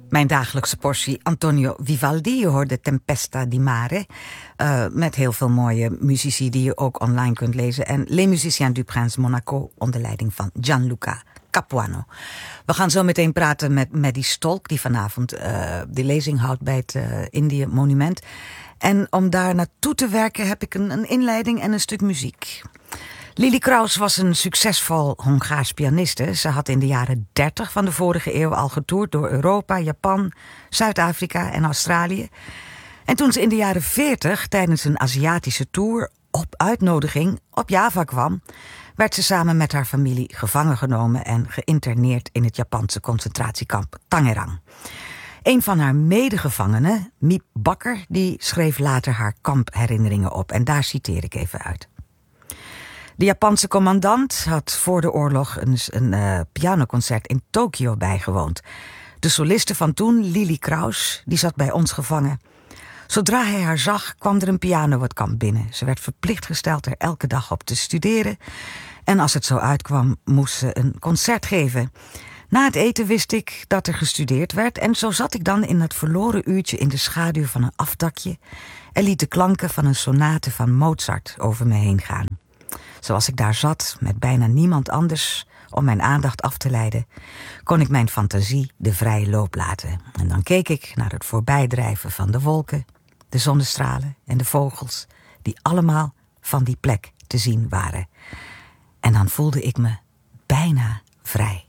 Mijn dagelijkse portie Antonio Vivaldi. Je hoorde Tempesta di Mare. Met heel veel mooie muzici die je ook online kunt lezen. En Les Musiciens du Prince Monaco onder leiding van Gianluca Capuano. We gaan zo meteen praten met Maddie Stolk, die vanavond de lezing houdt bij het Indië Monument. En om daar naartoe te werken heb ik een inleiding en een stuk muziek. Lily Kraus was een succesvol Hongaars pianiste. Ze had in de jaren 30 van de vorige eeuw al getoerd door Europa, Japan, Zuid-Afrika en Australië. En toen ze in de jaren 40 tijdens een Aziatische tour op uitnodiging op Java kwam, werd ze samen met haar familie gevangen genomen en geïnterneerd in het Japanse concentratiekamp Tangerang. Een van haar medegevangenen, Miep Bakker, die schreef later haar kampherinneringen op. En daar citeer ik even uit. De Japanse commandant had voor de oorlog een pianoconcert in Tokio bijgewoond. De soliste van toen, Lily Kraus, die zat bij ons gevangen. Zodra hij haar zag, kwam er een piano het kamp binnen. Ze werd verplicht gesteld er elke dag op te studeren. En als het zo uitkwam, moest ze een concert geven. Na het eten wist ik dat er gestudeerd werd. En zo zat ik dan in het verloren uurtje in de schaduw van een afdakje en liet de klanken van een sonate van Mozart over me heen gaan. Zoals ik daar zat, met bijna niemand anders om mijn aandacht af te leiden, kon ik mijn fantasie de vrije loop laten. En dan keek ik naar het voorbijdrijven van de wolken, de zonnestralen en de vogels, die allemaal van die plek te zien waren. En dan voelde ik me bijna vrij.